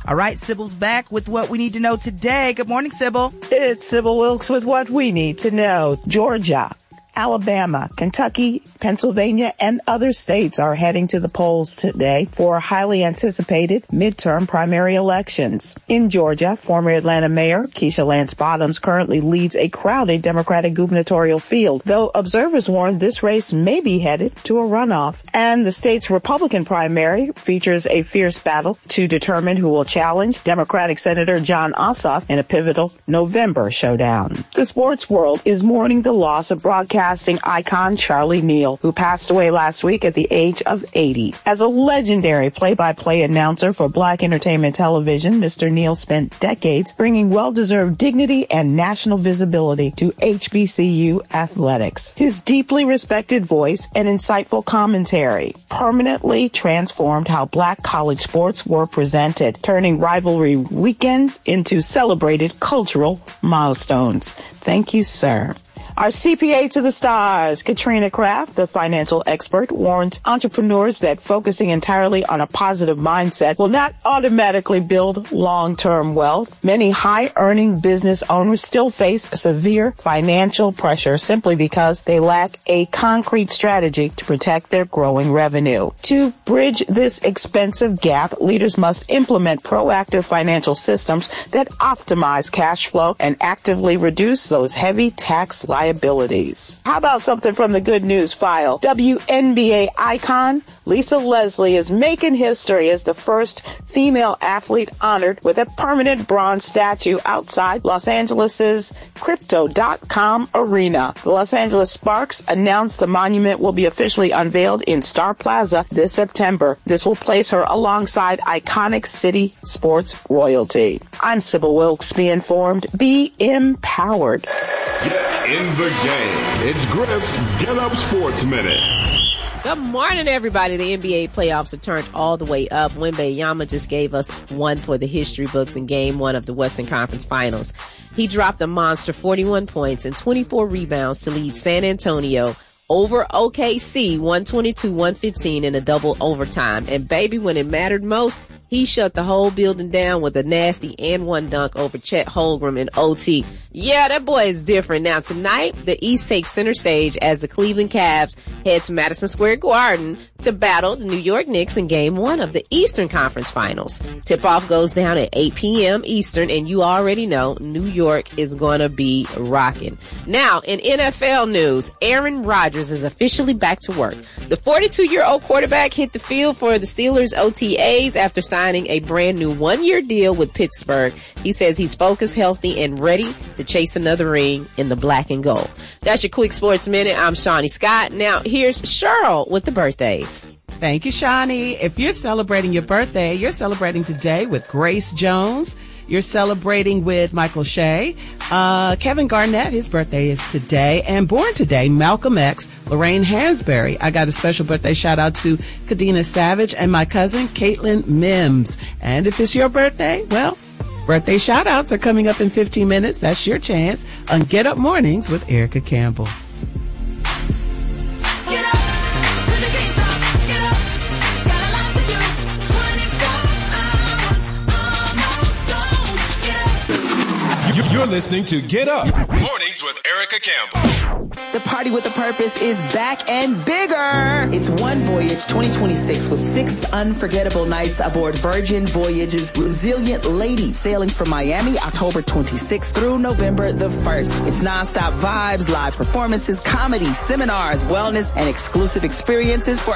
All right, Sybil's back with what we need to know today. Good morning, Sybil. It's Sybil Wilkes with what we need to know. Georgia, Alabama, Kentucky, Pennsylvania, and other states are heading to the polls today for highly anticipated midterm primary elections. In Georgia, former Atlanta Mayor Keisha Lance Bottoms currently leads a crowded Democratic gubernatorial field, though observers warn this race may be headed to a runoff. And the state's Republican primary features a fierce battle to determine who will challenge Democratic Senator Jon Ossoff in a pivotal November showdown. The sports world is mourning the loss of broadcasting icon Charlie Neal, who passed away last week at the age of 80. As a legendary play-by-play announcer for Black entertainment television, Mr. Neal spent decades bringing well-deserved dignity and national visibility to HBCU athletics. His deeply respected voice and insightful commentary permanently transformed how Black college sports were presented, turning rivalry weekends into celebrated cultural milestones. Thank you, sir. Our CPA to the stars, Katrina Kraft, the financial expert, warns entrepreneurs that focusing entirely on a positive mindset will not automatically build long-term wealth. Many high-earning business owners still face severe financial pressure simply because they lack a concrete strategy to protect their growing revenue. To bridge this expensive gap, leaders must implement proactive financial systems that optimize cash flow and actively reduce those heavy tax liabilities. How about something from the good news file? WNBA icon Lisa Leslie is making history as the first female athlete honored with a permanent bronze statue outside Los Angeles' Crypto.com arena. The Los Angeles Sparks announced the monument will be officially unveiled in Star Plaza this September. This will place her alongside iconic city sports royalty. I'm Sybil Wilkes. Be informed, be empowered. Get in the game. It's Griff's Get Up Sports Minute. Good morning, everybody. The NBA playoffs are turned all the way up. Wembanyama just gave us one for the history books in Game 1 of the Western Conference Finals. He dropped a monster 41 points and 24 rebounds to lead San Antonio over OKC 122-115 in a double overtime. And baby, when it mattered most, he shut the whole building down with a nasty and one dunk over Chet Holmgren in OT. Yeah, that boy is different. Now tonight, the East takes center stage as the Cleveland Cavs head to Madison Square Garden to battle the New York Knicks in Game 1 of the Eastern Conference Finals. Tip-off goes down at 8 p.m. Eastern, and you already know New York is going to be rocking. Now, in NFL news, Aaron Rodgers is officially back to work. The 42-year-old quarterback hit the field for the Steelers OTAs after signing a brand new one-year deal with Pittsburgh. He says he's focused, healthy, and ready to chase another ring in the black and gold. That's your quick sports minute. I'm Shawnee Scott. Now here's Cheryl with the birthdays. Thank you, Shawnee. If you're celebrating your birthday, you're celebrating today with Grace Jones. You're celebrating with Michael Shea. Kevin Garnett, his birthday is today. And born today, Malcolm X, Lorraine Hansberry. I got a special birthday shout out to Kadena Savage and my cousin, Caitlin Mims. And if it's your birthday, well, birthday shout outs are coming up in 15 minutes. That's your chance on Get Up Mornings with Erica Campbell. Get up, 'cause you can't stop. Get up, got a lot to do. 24 hours, almost gone. Get up. You're listening to Get Up Mornings with Erica Campbell. The Party with a Purpose is back and bigger. It's One Voyage 2026 with 6 unforgettable nights aboard Virgin Voyage's Resilient Lady, sailing from Miami October 26th through November the 1st. It's nonstop vibes, live performances, comedy, seminars, wellness, and exclusive experiences for